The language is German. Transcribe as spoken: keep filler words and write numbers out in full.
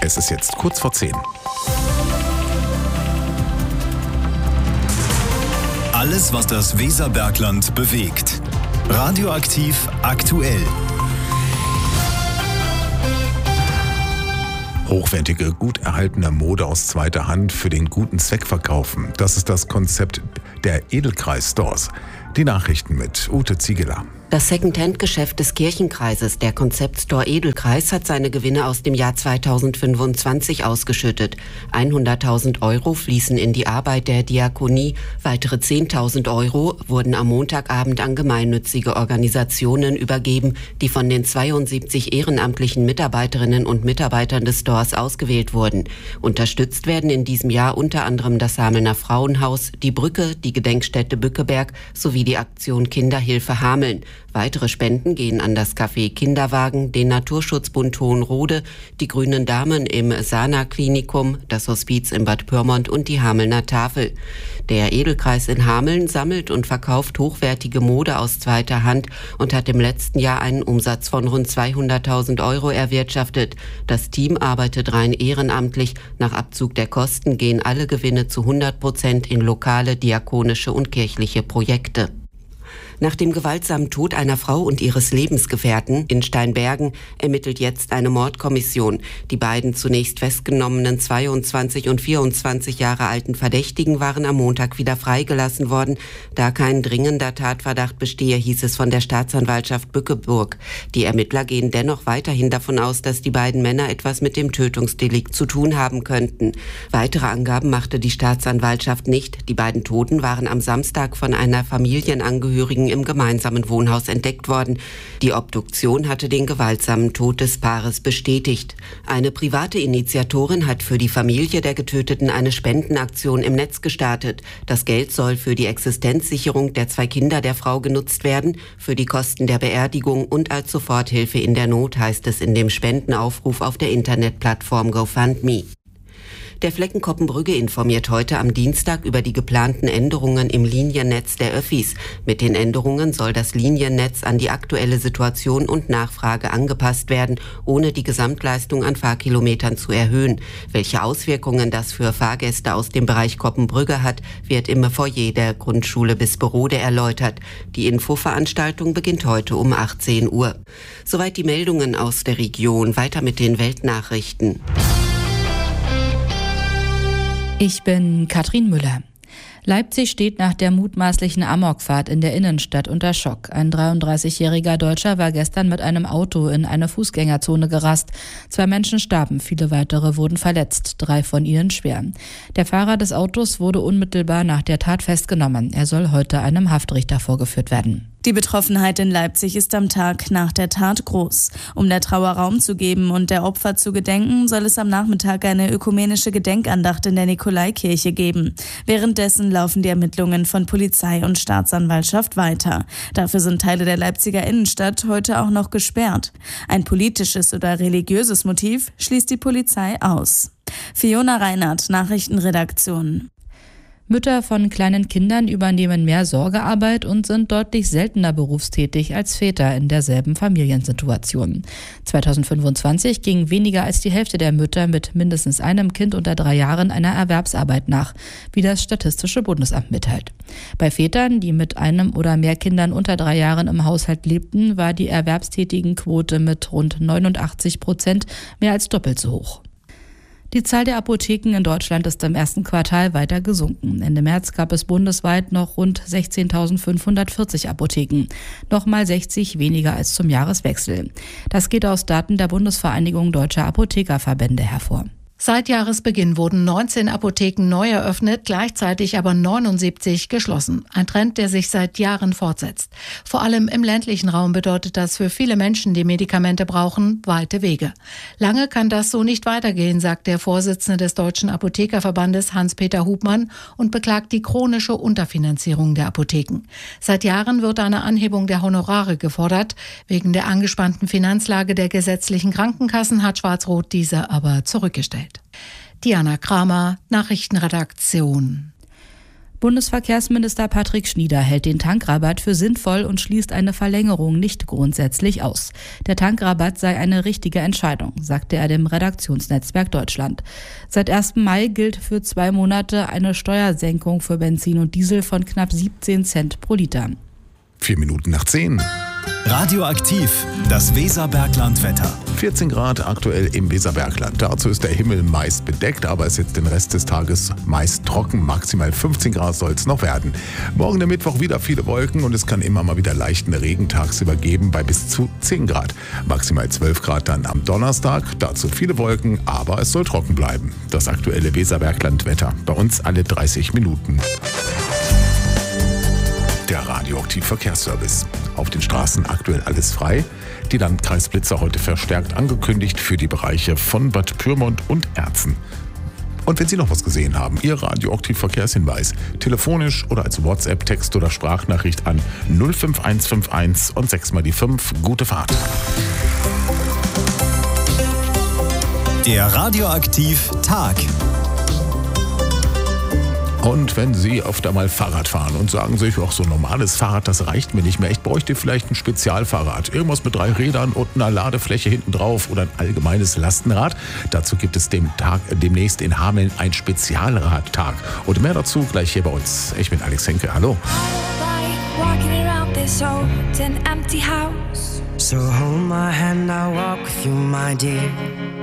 Es ist jetzt kurz vor zehn. Alles, was das Weserbergland bewegt. Radioaktiv aktuell. Hochwertige, gut erhaltene Mode aus zweiter Hand für den guten Zweck verkaufen. Das ist das Konzept der Edelkreis-Stores. Die Nachrichten mit Ute Ziegeler. Das Second-Hand-Geschäft des Kirchenkreises, der Konzeptstore Edelkreis, hat seine Gewinne aus dem Jahr zweitausendfünfundzwanzig ausgeschüttet. hunderttausend Euro fließen in die Arbeit der Diakonie. Weitere zehntausend Euro wurden am Montagabend an gemeinnützige Organisationen übergeben, die von den zweiundsiebzig ehrenamtlichen Mitarbeiterinnen und Mitarbeitern des Stores ausgewählt wurden. Unterstützt werden in diesem Jahr unter anderem das Hamelner Frauenhaus, die Brücke, die Gedenkstätte Bückeberg sowie die Aktion Kinderhilfe Hameln. Weitere Spenden gehen an das Café Kinderwagen, den Naturschutzbund Hohenrode, die Grünen Damen im Sana-Klinikum, das Hospiz in Bad Pyrmont und die Hamelner Tafel. Der Edelkreis in Hameln sammelt und verkauft hochwertige Mode aus zweiter Hand und hat im letzten Jahr einen Umsatz von rund zweihunderttausend Euro erwirtschaftet. Das Team arbeitet rein ehrenamtlich. Nach Abzug der Kosten gehen alle Gewinne zu hundert Prozent in lokale, diakonische und kirchliche Projekte. Nach dem gewaltsamen Tod einer Frau und ihres Lebensgefährten in Steinbergen ermittelt jetzt eine Mordkommission. Die beiden zunächst festgenommenen zweiundzwanzig und vierundzwanzig Jahre alten Verdächtigen waren am Montag wieder freigelassen worden. Da kein dringender Tatverdacht bestehe, hieß es von der Staatsanwaltschaft Bückeburg. Die Ermittler gehen dennoch weiterhin davon aus, dass die beiden Männer etwas mit dem Tötungsdelikt zu tun haben könnten. Weitere Angaben machte die Staatsanwaltschaft nicht. Die beiden Toten waren am Samstag von einer Familienangehörigen im gemeinsamen Wohnhaus entdeckt worden. Die Obduktion hatte den gewaltsamen Tod des Paares bestätigt. Eine private Initiatorin hat für die Familie der Getöteten eine Spendenaktion im Netz gestartet. Das Geld soll für die Existenzsicherung der zwei Kinder der Frau genutzt werden, für die Kosten der Beerdigung und als Soforthilfe in der Not, heißt es in dem Spendenaufruf auf der Internetplattform GoFundMe. Der Flecken Koppenbrügge informiert heute am Dienstag über die geplanten Änderungen im Liniennetz der Öffis. Mit den Änderungen soll das Liniennetz an die aktuelle Situation und Nachfrage angepasst werden, ohne die Gesamtleistung an Fahrkilometern zu erhöhen. Welche Auswirkungen das für Fahrgäste aus dem Bereich Koppenbrügge hat, wird im Foyer der Grundschule Bisperode erläutert. Die Infoveranstaltung beginnt heute um achtzehn Uhr. Soweit die Meldungen aus der Region. Weiter mit den Weltnachrichten. Ich bin Katrin Müller. Leipzig steht nach der mutmaßlichen Amokfahrt in der Innenstadt unter Schock. Ein dreiunddreißigjähriger Deutscher war gestern mit einem Auto in eine Fußgängerzone gerast. Zwei Menschen starben, viele weitere wurden verletzt, drei von ihnen schwer. Der Fahrer des Autos wurde unmittelbar nach der Tat festgenommen. Er soll heute einem Haftrichter vorgeführt werden. Die Betroffenheit in Leipzig ist am Tag nach der Tat groß. Um der Trauer Raum zu geben und der Opfer zu gedenken, soll es am Nachmittag eine ökumenische Gedenkandacht in der Nikolaikirche geben. Währenddessen laufen die Ermittlungen von Polizei und Staatsanwaltschaft weiter. Dafür sind Teile der Leipziger Innenstadt heute auch noch gesperrt. Ein politisches oder religiöses Motiv schließt die Polizei aus. Fiona Reinhardt, Nachrichtenredaktion. Mütter von kleinen Kindern übernehmen mehr Sorgearbeit und sind deutlich seltener berufstätig als Väter in derselben Familiensituation. zweitausendfünfundzwanzig ging weniger als die Hälfte der Mütter mit mindestens einem Kind unter drei Jahren einer Erwerbsarbeit nach, wie das Statistische Bundesamt mitteilt. Bei Vätern, die mit einem oder mehr Kindern unter drei Jahren im Haushalt lebten, war die Erwerbstätigenquote mit rund neunundachtzig Prozent mehr als doppelt so hoch. Die Zahl der Apotheken in Deutschland ist im ersten Quartal weiter gesunken. Ende März gab es bundesweit noch rund sechzehntausendfünfhundertvierzig Apotheken, nochmal sechzig weniger als zum Jahreswechsel. Das geht aus Daten der Bundesvereinigung Deutscher Apothekerverbände hervor. Seit Jahresbeginn wurden neunzehn Apotheken neu eröffnet, gleichzeitig aber neunundsiebzig geschlossen. Ein Trend, der sich seit Jahren fortsetzt. Vor allem im ländlichen Raum bedeutet das für viele Menschen, die Medikamente brauchen, weite Wege. Lange kann das so nicht weitergehen, sagt der Vorsitzende des Deutschen Apothekerverbandes Hans-Peter Hubmann und beklagt die chronische Unterfinanzierung der Apotheken. Seit Jahren wird eine Anhebung der Honorare gefordert. Wegen der angespannten Finanzlage der gesetzlichen Krankenkassen hat Schwarz-Rot diese aber zurückgestellt. Diana Kramer, Nachrichtenredaktion. Bundesverkehrsminister Patrick Schnieder hält den Tankrabatt für sinnvoll und schließt eine Verlängerung nicht grundsätzlich aus. Der Tankrabatt sei eine richtige Entscheidung, sagte er dem Redaktionsnetzwerk Deutschland. Seit ersten Mai gilt für zwei Monate eine Steuersenkung für Benzin und Diesel von knapp siebzehn Cent pro Liter. Vier Minuten nach zehn. Radioaktiv, das Weserbergland-Wetter. vierzehn Grad aktuell im Weserbergland. Dazu ist der Himmel meist bedeckt, aber es ist jetzt den Rest des Tages meist trocken. Maximal fünfzehn Grad soll es noch werden. Morgen der Mittwoch wieder viele Wolken und es kann immer mal wieder leichten Regen tagsüber geben bei bis zu zehn Grad. Maximal zwölf Grad dann am Donnerstag. Dazu viele Wolken, aber es soll trocken bleiben. Das aktuelle Weserbergland-Wetter. Bei uns alle dreißig Minuten. Der Radioaktiv-Verkehrsservice. Auf den Straßen aktuell alles frei. Die Landkreisblitzer heute verstärkt angekündigt für die Bereiche von Bad Pyrmont und Erzen. Und wenn Sie noch was gesehen haben, Ihr Radioaktiv-Verkehrshinweis, telefonisch oder als WhatsApp, Text oder Sprachnachricht an null fünf eins fünf eins und sechs mal die fünf. Gute Fahrt. Der Radioaktiv-Tag. Und wenn Sie öfter mal Fahrrad fahren und sagen sich, auch so ein normales Fahrrad, das reicht mir nicht mehr. Ich bräuchte vielleicht ein Spezialfahrrad. Irgendwas mit drei Rädern und einer Ladefläche hinten drauf oder ein allgemeines Lastenrad. Dazu gibt es dem Tag, demnächst in Hameln ein Spezialradtag. Und mehr dazu gleich hier bei uns. Ich bin Alex Henke. Hallo. So hold my hand, I'll walk with you, my dear.